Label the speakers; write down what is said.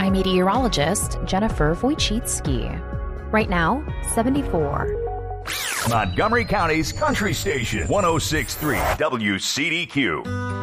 Speaker 1: I'm meteorologist Jennifer Wojcicki. Right now, 74.
Speaker 2: Montgomery County's Country Station, 106.3 WCDQ.